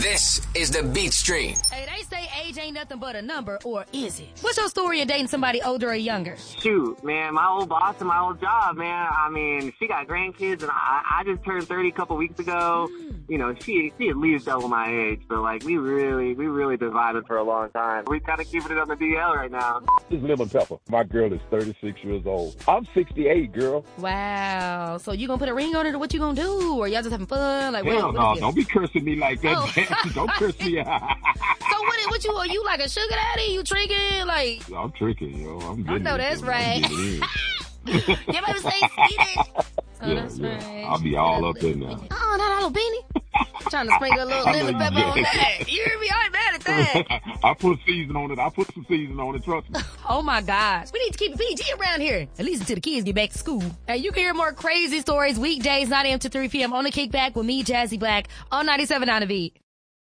This is the Beat Stream. Hey, they say age ain't nothing but a number, or is it? What's your story of dating somebody older or younger? Shoot, man, my old boss and my old job, man. I mean, she got grandkids, and I just turned 30 a couple weeks ago. You know, she at least double my age, so like we really been vibing for a long time. We kind of keeping it on the DL right now. This is Lemon Pepper. My girl is 36 years old. I'm 68, girl. Wow. So you gonna put a ring on it, or what you gonna do? Or y'all just having fun? Like, hell no, don't be cursing me like that. Oh. Don't curse me. So what you are you like a sugar daddy? You tricking? Like, I'm tricking, yo. I'm getting I know that's right. You better say Swedish. Oh, yeah, that's yeah. right. I'll be all up in there. Oh, not all beanie. Trying to sprinkle a little lemon pepper on that. You hear me? I ain't mad at that. I put season on it. I put some season on it. Trust me. Oh my gosh. We need to keep it PG around here. At least until the kids get back to school. Hey, you can hear more crazy stories weekdays 9 a.m. to 3 p.m. on the Kickback with me, Jazzy Black, on 97.9 The Beat.